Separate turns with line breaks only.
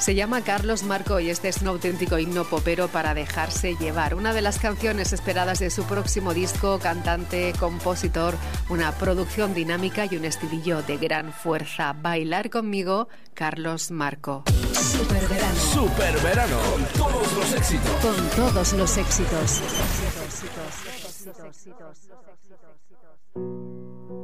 Se llama Carlos Marco y este es un auténtico himno popero para dejarse llevar. Una de las canciones esperadas de su próximo disco, cantante, compositor, una producción dinámica y un estribillo de gran fuerza. Bailar conmigo, Carlos Marco.
Superverano.
Superverano. Con todos los éxitos.
Con todos los éxitos.